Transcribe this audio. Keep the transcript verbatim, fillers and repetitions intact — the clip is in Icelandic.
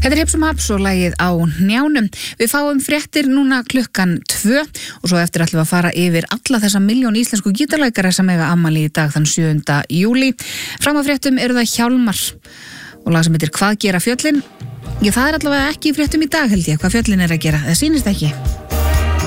Þetta er Hipsum Haps og lagið á njánum. Við fáum fréttir núna klukkan tvö og svo eftir ætlum við að fara yfir alla þessa miljón íslensku gítarleikara sem eiga afmæli í dag þann sjöunda júlí. Fram að fréttum eru það Hjálmar og lag sem heitir Hvað gera fjöllin? Já, það er allavega ekki í fréttum í dag held ég, hvað fjöllin er að gera. Það sýnist ekki.